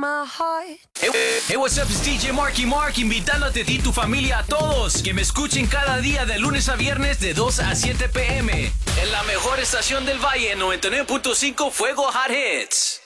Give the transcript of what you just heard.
my heart. Hey, what's up? It's DJ Marky Mark invitándote a ti y tu familia, a todos, que me escuchen cada día de lunes a viernes de 2 a 7 p.m. en la mejor estación del Valle, 99.5 Fuego Hot Hits.